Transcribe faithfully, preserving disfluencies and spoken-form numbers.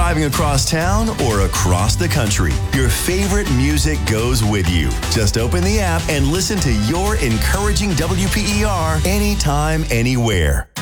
driving across town or across the country, your favorite music goes with you. Just open the app and listen to your encouraging W P E R anytime, anywhere.